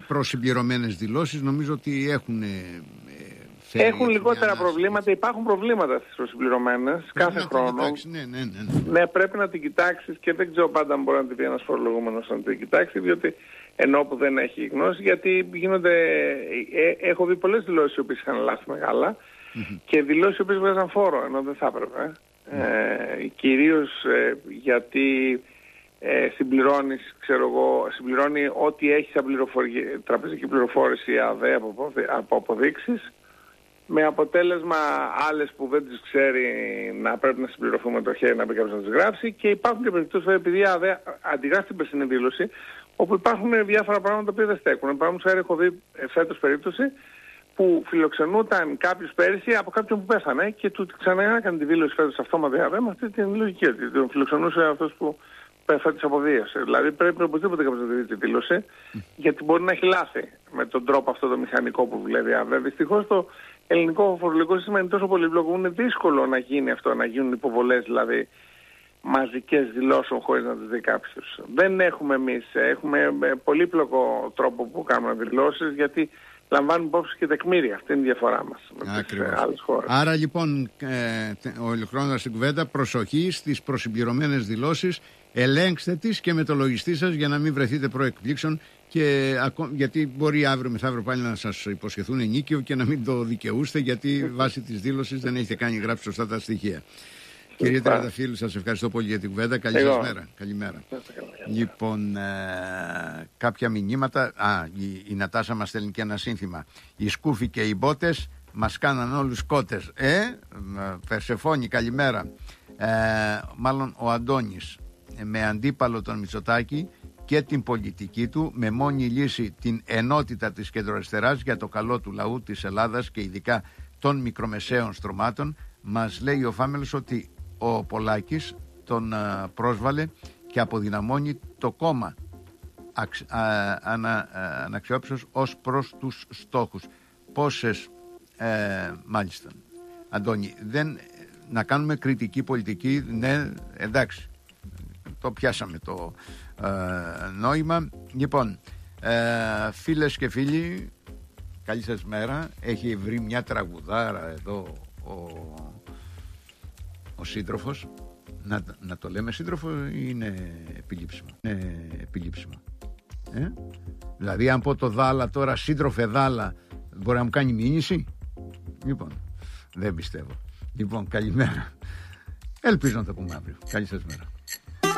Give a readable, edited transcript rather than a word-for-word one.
προσυμπληρωμένες δηλώσεις νομίζω ότι έχουν λιγότερα προβλήματα. Υπάρχουν προβλήματα στις προσυμπληρωμένες κάθε χρόνο. Ναι, πρέπει να την κοιτάξεις και δεν ξέρω πάντα αν μπορεί να την πει ένας φορολογούμενος να την κοιτάξει, διότι ενώ που δεν έχει γνώση, γιατί έχω δει πολλές δηλώσεις οι οποίες είχαν λάθη μεγάλα και δηλώσεις οι οποίες βγάζαν φόρο, ενώ δεν θα έπρεπε. Κυρίως γιατί συμπληρώνει ό,τι έχει σαν τραπεζική πληροφόρηση ΑΔΕ από αποδείξεις, με αποτέλεσμα άλλες που δεν τις ξέρει να πρέπει να συμπληρωθούν με το χέρι, να πει κάποιος να τις γράψει, και υπάρχουν και περιπτώσεις επειδή ΑΔΕ αντιγράφει την περσινή δήλωση, όπου υπάρχουν διάφορα πράγματα που δεν στέκουν. Παραδείγματος χάρη, έχω δει φέτος περίπτωση που φιλοξενούταν κάποιος πέρυσι από κάποιον που πέθανε και του ξαναέκανε τη δήλωση φέτος αυτόματη ΑΔΕ με αυτή την λογική, ότι τον φιλοξενούσε αυτός που φέτος αποδίωσε. Δηλαδή πρέπει οπωσδήποτε κάποιος να δει τη δήλωση, γιατί μπορεί να έχει λάθη με τον τρόπο αυτό το μηχανικό που δουλεύει ΑΔΕ. Δυστυχώς το ελληνικό φορολογικό σύστημα είναι τόσο πολύπλοκο, είναι δύσκολο να γίνει αυτό, να γίνουν υποβολές δηλαδή μαζικές δηλώσεων χωρίς να τις δει κάποιος. Δεν έχουμε εμείς, έχουμε πολύπλοκο τρόπο που κάνουμε δηλώσεις, γιατί λαμβάνουμε υπόψη και τεκμήρια. Αυτή είναι η διαφορά μας με τις άλλες χώρες. Άρα λοιπόν, ολοκληρώνοντας την κουβέντα, προσοχή στις προσυμπληρωμένες δηλώσεις, ελέγξτε τις και με το λογιστή σας για να μην βρεθείτε προεκπλήξεων, γιατί μπορεί αύριο μεθαύριο πάλι να σας υποσχεθούν ενίκιο και να μην το δικαιούστε, γιατί βάσει της δήλωσης δεν έχετε γράψει σωστά τα στοιχεία. Κύριε Τριανταφύλλου, σας ευχαριστώ πολύ για την κουβέντα. Καλή σας μέρα. Καλημέρα. Λοιπόν, κάποια μηνύματα. Η Νατάσα μας στέλνει και ένα σύνθημα. Οι σκούφοι και οι μπότες μας κάναν όλους κότες. Περσεφόνη, καλημέρα. Μάλλον ο Αντώνης, με αντίπαλο τον Μητσοτάκη και την πολιτική του, με μόνη λύση την ενότητα της κεντροαριστεράς για το καλό του λαού της Ελλάδας και ειδικά των μικρομεσαίων στρωμάτων, μας λέει ο Φάμελος ότι ο Πολάκης τον πρόσβαλε και αποδυναμώνει το κόμμα αναξιόπιστος ως προς τους στόχους. Πόσες, μάλιστα, Αντώνη, να κάνουμε κριτική πολιτική, ναι, εντάξει, το πιάσαμε το νόημα. Λοιπόν, φίλες και φίλοι, καλή σας μέρα. Έχει βρει μια τραγουδάρα εδώ ο σύντροφος. Να το λέμε σύντροφο ή είναι επιλήψιμο? Είναι επιλήψιμο. Δηλαδή αν πω το Δάλα τώρα, σύντροφε Δάλα, μπορεί να μου κάνει μήνυση? Λοιπόν, δεν πιστεύω. Λοιπόν, καλημέρα. Ελπίζω να το πούμε αύριο. Καλή σας μέρα.